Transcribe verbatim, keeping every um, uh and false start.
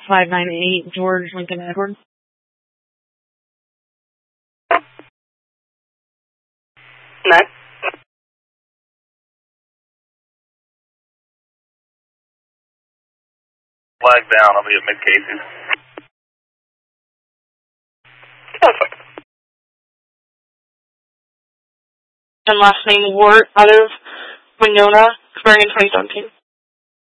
five nine eight, George Lincoln Edward. Nine. Flag down, I'll be at Mid-Casey's. Perfect. And last name Wart out of Winona, expiring in twenty seventeen.